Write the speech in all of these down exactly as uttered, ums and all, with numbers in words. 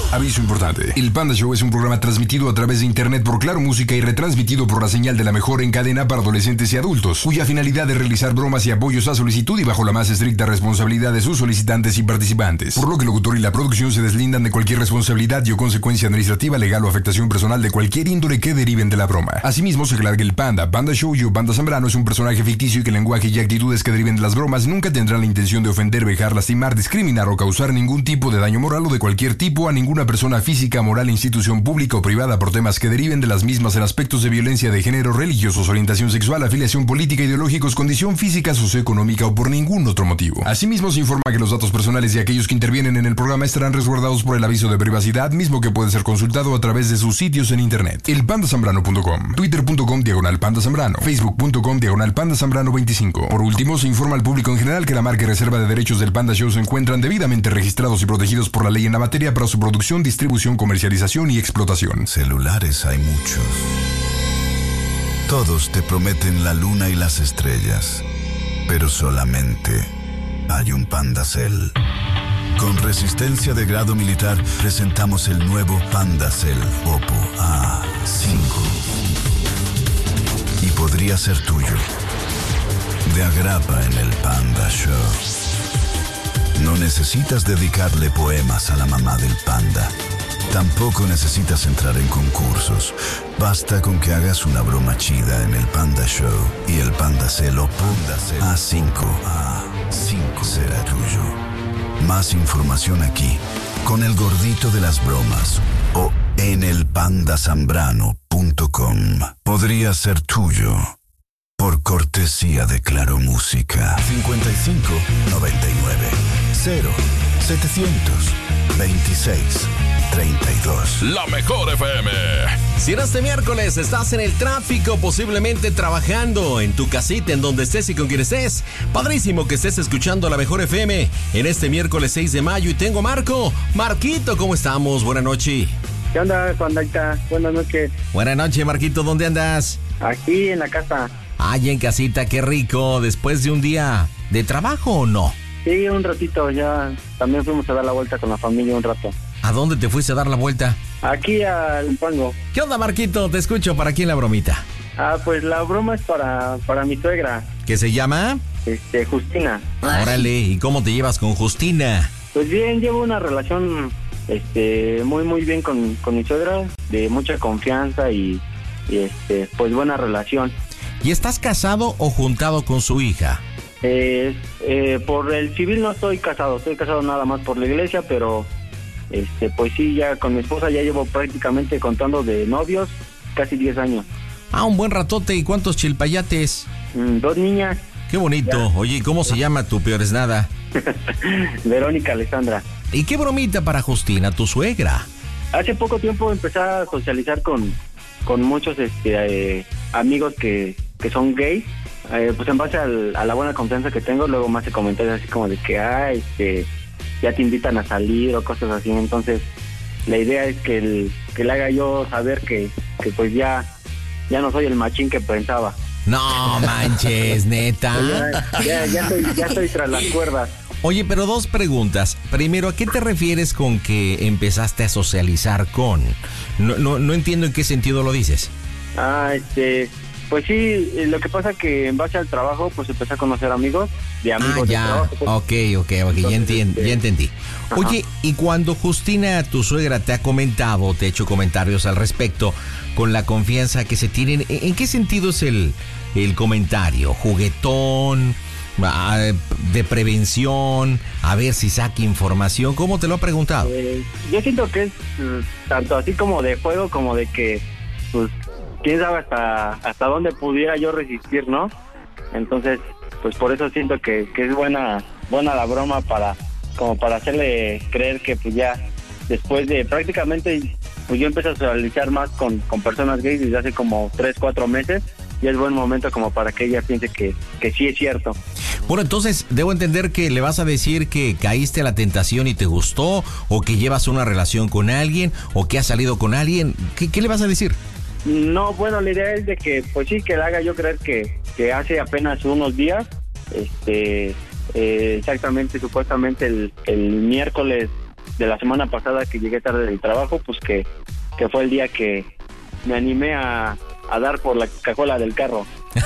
Aviso importante. El Panda Show es un programa transmitido a través de internet por Claro Música y retransmitido por la señal de la mejor en cadena para adolescentes y adultos, cuya finalidad es realizar bromas y apoyos a solicitud y bajo la más estricta responsabilidad de sus solicitantes y participantes. Por lo que el locutor y la producción se deslindan de cualquier responsabilidad y o consecuencia administrativa, legal o afectación personal de cualquier índole que deriven de la broma. Asimismo, se aclara que el Panda, Panda Show y o Panda Zambrano es un personaje ficticio y que el lenguaje y actitudes que deriven de las bromas nunca tendrán la intención de ofender, vejar, lastimar, discriminar o causar ningún tipo de daño moral o de cualquier tipo a ninguna persona física, moral, institución pública o privada por temas que deriven de las mismas en aspectos de violencia de género, religiosos, orientación sexual, afiliación política, ideológicos, condición física, socioeconómica o por ningún otro motivo. Asimismo, se informa que los datos personales de aquellos que intervienen en el programa estarán resguardados por el aviso de privacidad, mismo que puede ser consultado a través de sus sitios en internet. el panda zambrano punto com, twitter punto com diagonal panda zambrano, facebook punto com diagonal panda zambrano veinticinco. Por último, se informa al público en general que la marca y reserva de derechos del Panda Show se encuentran debidamente registrados y protegidos por la ley en la materia para su producción, distribución, comercialización y explotación. Celulares hay muchos. Todos te prometen la luna y las estrellas, pero solamente hay un Pandacel. Con resistencia de grado militar presentamos el nuevo Pandacel Oppo A cinco. Y podría ser tuyo. De agrapa en el Panda Show. No necesitas dedicarle poemas a la mamá del panda. Tampoco necesitas entrar en concursos. Basta con que hagas una broma chida en el Panda Show y el Pandacel Oppo A cinco A cinco será tuyo. Más información aquí, con el gordito de las bromas o en el panda zambrano punto com. Podría ser tuyo. Por cortesía de Claro Música. cincuenta y cinco, noventa y nueve, cero, setecientos veintiséis, treinta y dos. La mejor F M. Si en este miércoles estás en el tráfico, posiblemente trabajando en tu casita, en donde estés y con quien estés, padrísimo que estés escuchando La Mejor F M en este miércoles seis de mayo. Y tengo a Marco. Marquito, ¿cómo estamos? Buenas noches. ¿Qué onda, Pandita? Buenas noches. Buenas noches, Marquito. ¿Dónde andas? Aquí en la casa. Ay, en casita, qué rico. ¿Después de un día de trabajo o no? Sí, un ratito. Ya también fuimos a dar la vuelta con la familia un rato. ¿A dónde te fuiste a dar la vuelta? Aquí al Pango. ¿Qué onda, Marquito? Te escucho. ¿Para quién la bromita? Ah, pues la broma es para, para mi suegra. ¿Qué se llama? Este, Justina. Órale, ¿y cómo te llevas con Justina? Pues bien, llevo una relación este, muy, muy bien con, con mi suegra, de mucha confianza y, y este, pues buena relación. ¿Y estás casado o juntado con su hija? Eh, eh, por el civil no estoy casado, estoy casado nada más por la iglesia, pero este, pues sí, ya con mi esposa ya llevo prácticamente contando de novios casi diez años. Ah, un buen ratote. ¿Y cuántos chilpayates? Mm, dos niñas. Qué bonito. Ya. Oye, ¿cómo se llama tu peor es nada? Verónica Alessandra. ¿Y qué bromita para Justina, tu suegra? Hace poco tiempo empecé a socializar con, con muchos este, eh, amigos que, que son gays. Eh, pues en base al, a la buena confianza que tengo, luego me hace comentarios así como de que ah, este, ya te invitan a salir o cosas así. Entonces la idea es que, el, que le haga yo saber que, que pues ya, ya no soy el machín que pensaba. No manches, neta. Ya, ya, ya, estoy, ya estoy tras las cuerdas. Oye, pero dos preguntas. Primero, ¿a qué te refieres con que empezaste a socializar con? No, no, no entiendo en qué sentido lo dices. Ah, este... Pues sí, lo que pasa que en base al trabajo, pues empecé a conocer amigos de amigos ah, ya. de trabajo. Pues. Ok, ok, ok, ya, entien, ya entendí. Ajá. Oye, y cuando Justina, tu suegra, te ha comentado, te ha hecho comentarios al respecto, con la confianza que se tienen, ¿en qué sentido es el, el comentario? ¿Juguetón? ¿De prevención? A ver si saca información. ¿Cómo te lo ha preguntado? Eh, yo siento que es uh, tanto así como de juego, como de que, pues, quién sabe hasta hasta dónde pudiera yo resistir, ¿no? Entonces, pues por eso siento que, que es buena buena la broma para como para hacerle creer que pues ya después de prácticamente pues yo empecé a socializar más con, con personas gays desde hace como tres, cuatro meses y es buen momento como para que ella piense que, que sí es cierto. Bueno, entonces, debo entender que le vas a decir que caíste a la tentación y te gustó, o que llevas una relación con alguien, o que has salido con alguien. ¿Qué, qué le vas a decir? No, bueno, la idea es de que, pues sí, que le haga yo creer que, que hace apenas unos días, este, eh, exactamente, supuestamente el, el miércoles de la semana pasada que llegué tarde del trabajo, pues que, que fue el día que me animé a, a dar por la cajuela del carro.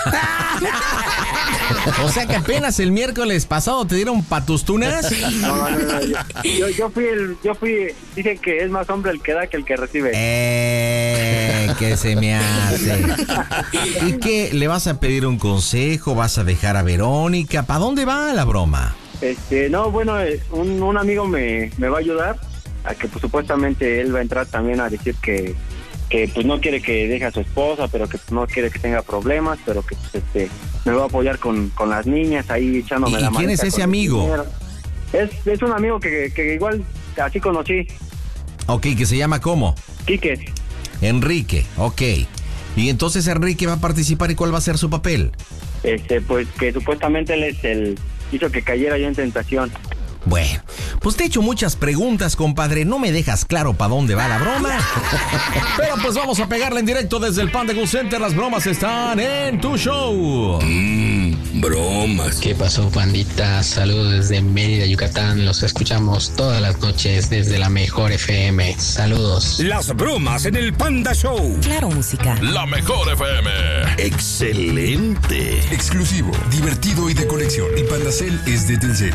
O sea que apenas el miércoles pasado te dieron patustunas. No, no, no, yo, yo, yo fui el, yo fui, dicen que es más hombre el que da que el que recibe. Eh, ¿qué se me hace? ¿Y qué? ¿Le vas a pedir un consejo? ¿Vas a dejar a Verónica? ¿Para dónde va la broma? Este, no, bueno, un, un amigo me, me va a ayudar a que pues supuestamente él va a entrar también a decir que que pues no quiere que deje a su esposa, pero que pues, no quiere que tenga problemas, pero que pues, este me va a apoyar con, con las niñas ahí echándome ¿Y la mano. quién es ese amigo? Es, es un amigo que, que igual así conocí. Ok, ¿que se llama cómo? Quique. Enrique, ok. Y entonces Enrique va a participar, ¿y cuál va a ser su papel? Este, pues que supuestamente él es el hizo que cayera yo en tentación. Bueno, pues te he hecho muchas preguntas, compadre. No me dejas claro para dónde va la broma. Pero pues vamos a pegarle en directo desde el Panda Go Center. Las bromas están en tu show. Mmm, bromas. ¿Qué pasó, pandita? Saludos desde Mérida, Yucatán. Los escuchamos todas las noches desde la mejor F M. Saludos. Las bromas en el Panda Show. Claro, música. La mejor F M. Excelente. Exclusivo, divertido y de colección. El Pandacel es de Telcel.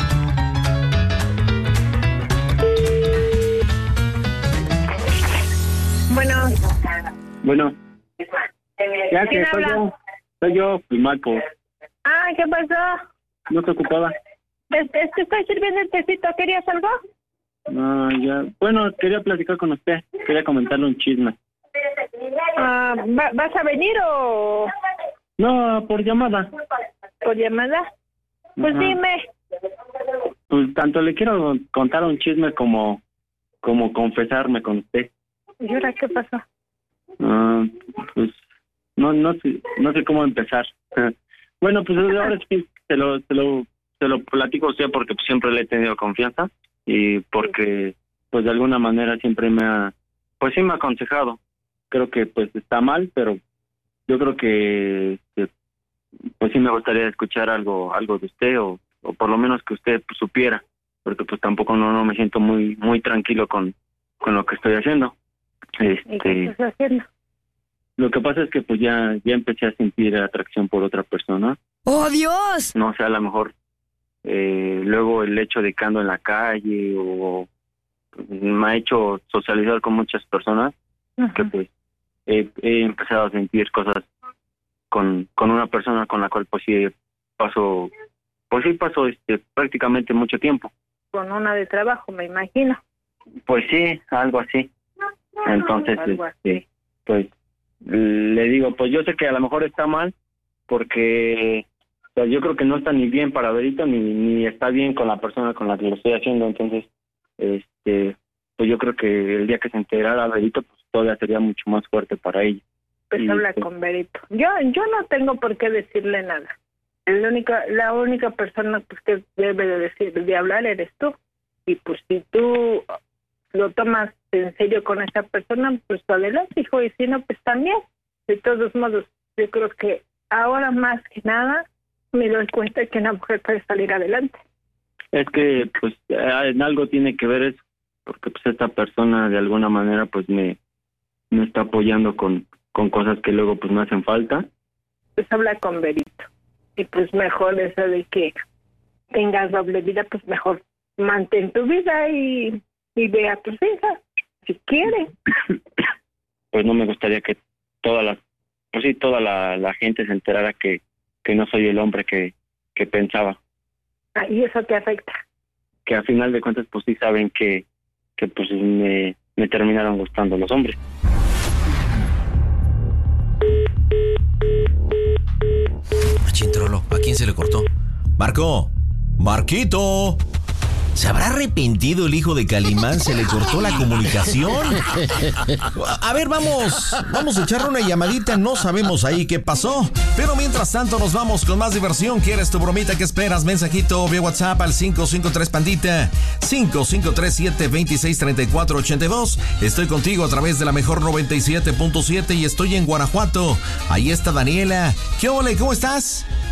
Bueno. Bueno. Ya que soy yo. Soy yo, pues Marco. Ah, ¿qué pasó? No te ocupaba. Es, es que estoy sirviendo el tecito. ¿Querías algo? No, ya. Bueno, quería platicar con usted. Quería comentarle un chisme. Ah, ¿va, ¿Vas a venir o...? No, por llamada. ¿Por llamada? Pues Ajá. dime. Pues tanto le quiero contar un chisme como, como confesarme con usted. ¿Y ahora qué pasó? Uh, pues no no sé no sé cómo empezar. Bueno, pues ahora sí se lo se lo se lo platico a usted porque pues, siempre le he tenido confianza y porque pues de alguna manera siempre me ha pues sí me ha aconsejado. Creo que pues está mal, pero yo creo que, que pues sí me gustaría escuchar algo algo de usted o, o por lo menos que usted pues, supiera, porque pues tampoco no no me siento muy muy tranquilo con con lo que estoy haciendo. Este, ¿Y qué estás haciendo? Lo que pasa es que pues ya ya empecé a sentir atracción por otra persona. ¡Oh, Dios! No sé, a lo mejor eh, luego el hecho de que ando en la calle o me ha hecho socializar con muchas personas. Uh-huh. Que pues he, he empezado a sentir cosas con con una persona con la cual pues sí paso pues sí paso este prácticamente mucho tiempo. Con una de trabajo, me imagino. Pues sí, algo así. Entonces, este, pues le digo, pues yo sé que a lo mejor está mal, porque o sea, yo creo que no está ni bien para Verito, ni, ni está bien con la persona con la que lo estoy haciendo. Entonces, este, pues yo creo que el día que se enterara Verito, pues todavía sería mucho más fuerte para ella. Pues y, habla pues, con Verito. Yo yo no tengo por qué decirle nada. La única, la única persona pues, que debe de decir, de hablar eres tú. Y pues si tú lo tomas en serio con esa persona, pues adelante, hijo, y si no, pues también. De todos modos, yo creo que ahora más que nada me doy cuenta que una mujer puede salir adelante. Es que, pues, en algo tiene que ver eso, porque pues esta persona de alguna manera, pues, me, me está apoyando con, con cosas que luego, pues, me hacen falta. Pues habla con Verito. Y pues mejor eso de que tengas doble vida, pues mejor mantén tu vida y... y ve a tus hijas, si quiere. Pues no me gustaría que toda la, pues sí, toda la, la gente se enterara que, que no soy el hombre que, que pensaba. Ah, ¿y eso te afecta? Que a final de cuentas, pues sí saben que, que pues me, me terminaron gustando los hombres. Machín trolo, ¿a quién se le cortó? Marco, Marquito. ¿Se habrá arrepentido el hijo de Calimán? ¿Se le cortó la comunicación? A ver, vamos, vamos a echarle una llamadita. No sabemos ahí qué pasó. Pero mientras tanto nos vamos con más diversión. ¿Quieres tu bromita? ¿Qué esperas? Mensajito vía WhatsApp al cinco cinco tres Pandita. cinco cinco tres siete dos seis tres cuatro ocho dos. Estoy contigo a través de la mejor noventa y siete punto siete y estoy en Guanajuato. Ahí está Daniela. ¿Qué ole? ¿Cómo estás?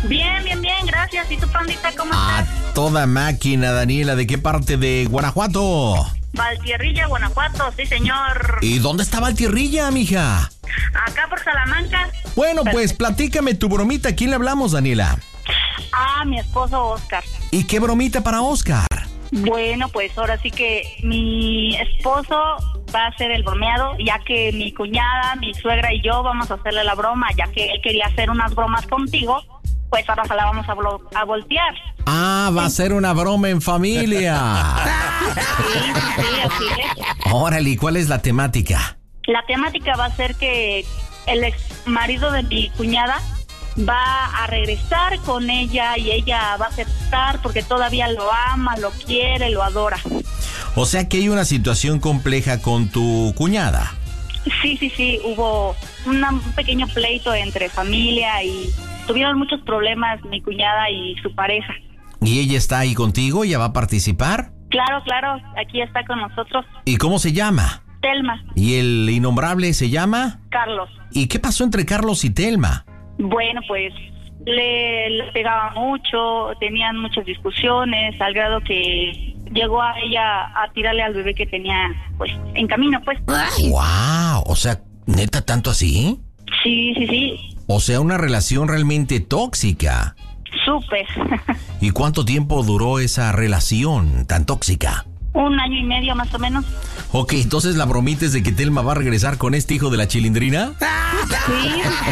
Bien, bien, bien, gracias. ¿Y tu pandita cómo A estás? toda máquina, Daniela. ¿De qué parte de Guanajuato? Valtierrilla, Guanajuato, sí, señor. ¿Y dónde está Valtierrilla, mija? Acá por Salamanca. Bueno, pues platícame tu bromita. ¿A quién le hablamos, Daniela? Ah, mi esposo Oscar. ¿Y qué bromita para Oscar? Bueno, pues ahora sí que mi esposo va a hacer el bromeado, ya que mi cuñada, mi suegra y yo vamos a hacerle la broma, ya que él quería hacer unas bromas contigo, pues ahora se la vamos a, blo- a voltear. Ah, va a ser una broma en familia. Sí, sí, así es. Órale, ¿y cuál es la temática? La temática va a ser que el ex marido de mi cuñada va a regresar con ella y ella va a aceptar porque todavía lo ama, lo quiere, lo adora. O sea que hay una situación compleja con tu cuñada. Sí, sí, sí, hubo una- un pequeño pleito entre familia y tuvieron muchos problemas mi cuñada y su pareja. ¿Y ella está ahí contigo? ¿Ella va a participar? Claro, claro, aquí está con nosotros ¿Y cómo se llama? Telma, ¿Y el innombrable se llama? Carlos. ¿Y qué pasó entre Carlos y Telma? Bueno, pues le, le pegaba mucho, tenían muchas discusiones, al grado que llegó a ella a tirarle al bebé que tenía pues en camino, pues. ¡Wow! O sea, ¿neta tanto así? Sí, sí, sí, O sea, una relación realmente tóxica. súper. ¿Y cuánto tiempo duró esa relación tan tóxica? Un año y medio más o menos. Ok, entonces la bromita es de que Telma va a regresar con este hijo de la chilindrina. Sí,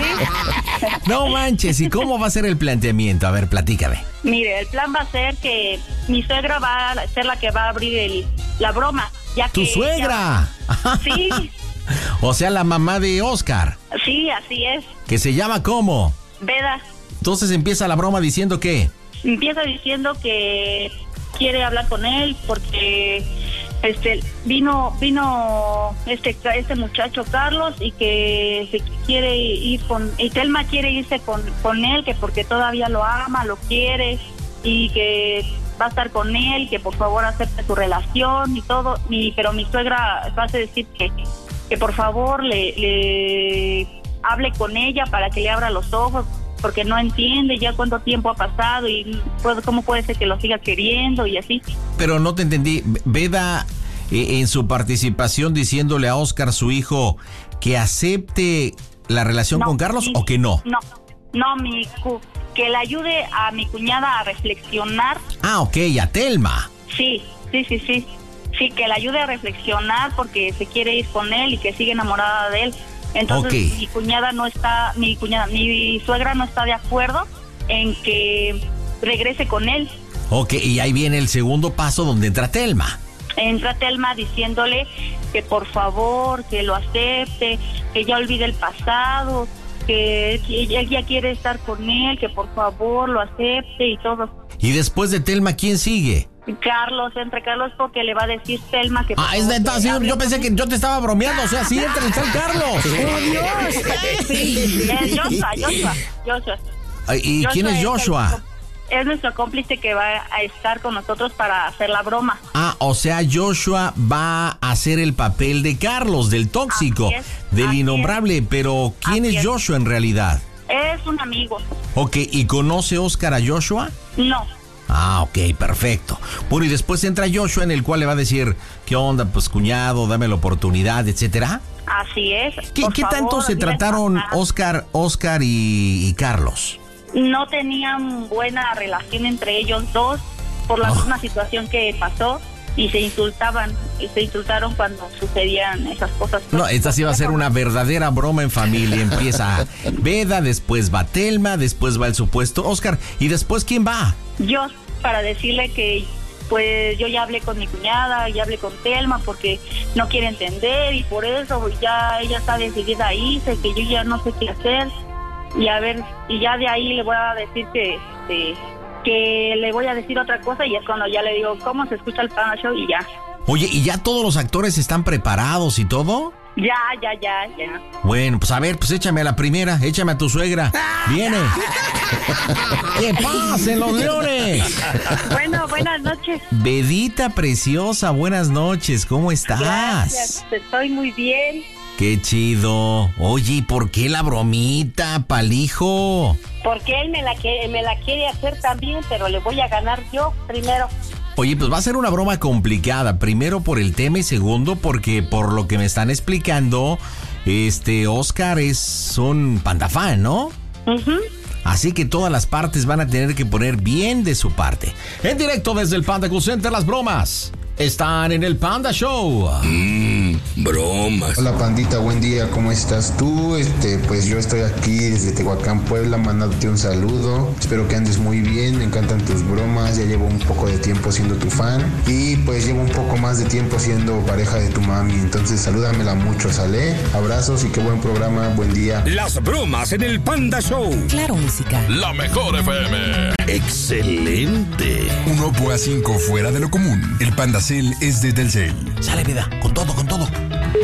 sí. No manches, ¿y cómo va a ser el planteamiento? A ver, platícame. Mire, el plan va a ser que mi suegra va a ser la que va a abrir el, la broma, ya que... ¡Tu suegra! ella- Sí, O sea, la mamá de Oscar, sí, así es. que se llama ¿cómo? Veda Entonces empieza la broma diciendo que... empieza diciendo que quiere hablar con él porque este vino vino este este muchacho Carlos y que se quiere ir con y Telma quiere irse con con él, que porque todavía lo ama, lo quiere y que va a estar con él, que por favor acepte su relación y todo, y pero mi suegra va a decir que que por favor le, le hable con ella para que le abra los ojos, porque no entiende ya cuánto tiempo ha pasado y puede- cómo puede ser que lo siga queriendo y así. Pero no te entendí. Veda, eh, en su participación diciéndole a Oscar, su hijo, que acepte la relación No, con Carlos sí, o que no. No, no, mi cu- que le ayude a mi cuñada a reflexionar. Ah, ok, a Telma. Sí, sí, sí, sí. Sí, que le ayude a reflexionar porque se quiere ir con él y que sigue enamorada de él. Entonces Ok. mi cuñada no está, mi cuñada, mi suegra no está de acuerdo en que regrese con él. Ok, y ahí viene el segundo paso donde entra Telma. Entra Telma diciéndole que por favor, que lo acepte, que ya olvide el pasado, que ella ella quiere estar con él, que por favor lo acepte y todo. Y después de Telma, ¿quién sigue? Carlos, entre Carlos porque le va a decir Telma que... por Ah, es favor, neta, que sí, hable yo pensé con- que yo te estaba bromeando, o sea, sí entra el tal Carlos. ¡Oh, Dios! Sí, es Joshua, Joshua, Joshua. Ay, ¿y quién es el- Joshua? Es nuestro cómplice que va a estar con nosotros para hacer la broma. Ah, o sea, Joshua va a hacer el papel de Carlos, del tóxico, Así es, del así innombrable, pero ¿quién Así es es. Joshua en realidad? Es un amigo. Ok, ¿y conoce Oscar a Joshua? No. Ah, ok, perfecto. Bueno, y después entra Joshua en el cual le va a decir, ¿qué onda, pues cuñado, dame la oportunidad, etcétera? Así es. ¿Qué, Por qué favor, tanto se dile al trataron papá. Oscar, Oscar y, y Carlos? No tenían buena relación entre ellos dos por la Oh. misma situación que pasó y se insultaban y se insultaron cuando sucedían esas cosas. No, esta sí va a ser una verdadera broma en familia. Empieza Veda, después va Telma, después va el supuesto Oscar. ¿Y después quién va? Yo, para decirle que pues yo ya hablé con mi cuñada, ya hablé con Telma porque no quiere entender y por eso ya ella está decidida a irse, que yo ya no sé qué hacer y a ver, y ya de ahí le voy a decir que este, que le voy a decir otra cosa y es cuando ya le digo cómo se escucha el Panda Show y ya. Oye, ¿y ya todos los actores están preparados y todo? Ya, ya, ya, ya. Bueno, pues a ver, pues échame a la primera, échame a tu suegra. Viene. ¡Que pasen los leones! Bueno, buenas noches. Vedita preciosa, buenas noches, ¿cómo estás? Gracias, estoy muy bien. Qué chido. Oye, ¿y por qué la bromita, palijo? Porque él me la, que, me la quiere hacer también, pero le voy a ganar yo primero. Oye, pues va a ser una broma complicada. Primero por el tema y segundo porque por lo que me están explicando, este Oscar es un panda fan, ¿no? Uh-huh. Así que todas las partes van a tener que poner bien de su parte. En directo desde el Panda Cool Center, las bromas están en el Panda Show. Mmm, bromas. Hola pandita, buen día, ¿cómo estás tú? Este, pues yo estoy aquí desde Tehuacán, Puebla, mandándote un saludo. Espero que andes muy bien, me encantan tus bromas, ya llevo un poco de tiempo siendo tu fan y pues llevo un poco más de tiempo siendo pareja de tu mami, entonces salúdamela mucho, ¿sale? Abrazos y qué buen programa, buen día. Las bromas en el Panda Show. Claro, música. La mejor F M. Excelente. Un Oppo A cinco fuera de lo común. El Panda Cell es de Telcel. Sale, vida, con todo, con todo.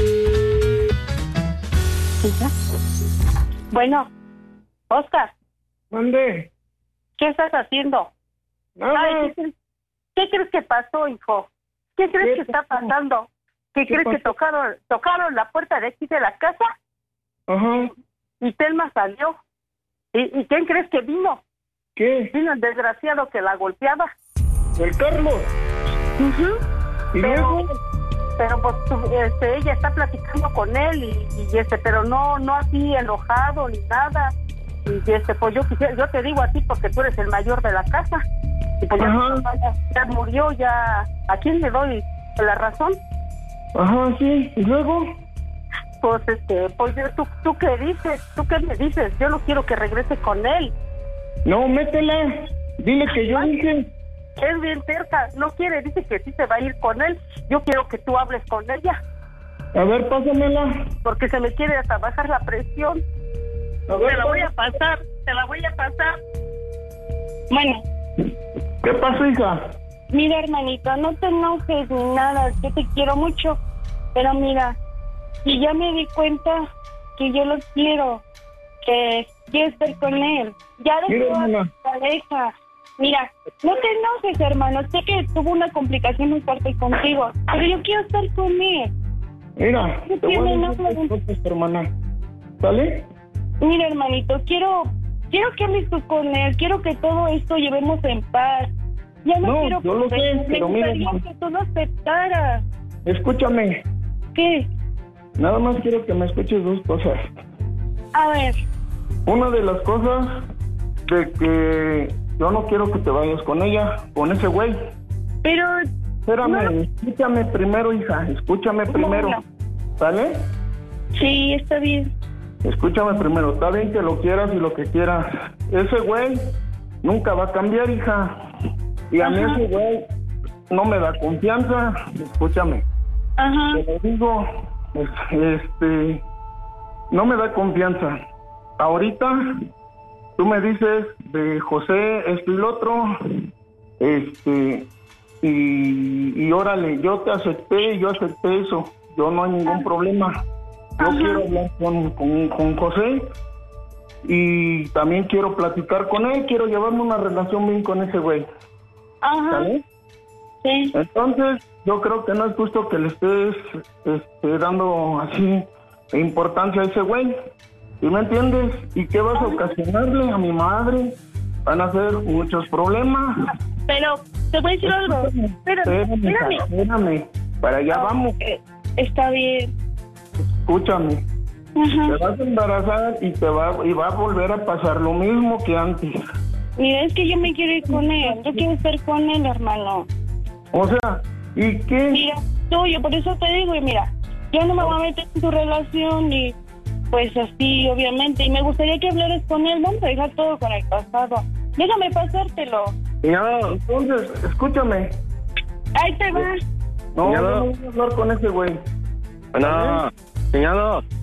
Bueno, Oscar. ¿Dónde? ¿Qué estás haciendo? Nada. Ay, ¿qué, crees, ¿Qué crees que pasó, hijo? ¿Qué crees ¿Qué que está pasó? pasando? ¿Qué, ¿Qué crees pasó? que tocaron tocaron la puerta de aquí de la casa? Ajá. Y Telma salió. ¿Y, y quién crees que vino? ¿Qué? Vino el desgraciado que la golpeaba. ¿El Carlos? Uh-huh. ¿Y Pero, luego? pero pues tu- este, ella está platicando con él y, y este, pero no, no así enojado ni nada. Y este, pues yo quisiera, yo te digo a ti porque tú eres el mayor de la casa. Y pues ya, Ajá. mi papá ya, ya murió, ya. ¿A quién le doy la razón? Ajá, sí. ¿Y luego? Pues este, pues yo- tú, tú qué dices, tú qué me dices. Yo no quiero que regrese con él. No, métela. Dile que yo Ay. dije. Es bien cerca, no quiere, dice que sí se va a ir con él. Yo quiero que tú hables con ella, A ver, pásamela. porque se me quiere hasta bajar la presión. A ver, Te la voy a pásame. pasar, te la voy a pasar. Bueno, ¿Qué pasó, hija? mira, hermanito, no te enojes ni nada, yo te quiero mucho. Pero mira, y ya me di cuenta que yo lo quiero, que quiero estar con él. Ya Mira, dejó a hermana. su pareja. Mira, no te enojes, hermano. Sé que tuvo una complicación muy fuerte contigo, pero yo quiero estar con él. Mira, No te voy a tiene decir nada. las cosas, hermana. ¿Sale? Mira, hermanito, quiero quiero que hables tú con él. Quiero que todo esto llevemos en paz. Ya no, No, quiero yo lo sé, me pero mira, gustaría hermano. que tú lo aceptaras. Escúchame. ¿Qué? Nada más quiero que me escuches dos cosas. A ver, Una de las cosas de que yo no quiero que te vayas con ella, con ese güey. pero... Espérame, no. escúchame primero, hija. Escúchame primero. Bueno. ¿Sale? Sí, está bien. Escúchame primero. Está bien que lo quieras y lo que quieras. Ese güey nunca va a cambiar, hija. Y a mí Ajá. ese güey no me da confianza. Escúchame. Ajá. Te lo digo, es- este, no me da confianza. Ahorita tú me dices de José esto y lo otro, este, y, y órale, yo te acepté, yo acepté eso, yo no hay ningún problema. Yo Ajá. quiero hablar con, con, con José y también quiero platicar con él, quiero llevarme una relación bien con ese güey. Ajá. ¿Sale? Sí. Entonces, yo creo que no es justo que le estés este, dando así importancia a ese güey. ¿Sí me entiendes? ¿Y qué vas a ocasionarle a mi madre? Van a ser muchos problemas. Pero te voy a decir algo. Espérame, Espérame, hija, espérame. espérame. Para allá vamos. Eh, Está bien. Escúchame. Te Ajá. vas a embarazar y te va y va a volver a pasar lo mismo que antes. Mira, es que yo me quiero ir con él. Yo quiero estar con él, hermano. O sea, ¿y qué? Mira, tuyo, por eso te digo, y mira, yo no me voy a meter en tu relación y pues así, obviamente, y me gustaría que hablaras con él. Vamos a dejar todo con el pasado. Déjame pasártelo. Ya, entonces, escúchame. Ahí te va. No, Ya yo no. no voy a hablar con ese güey. Bueno, señor.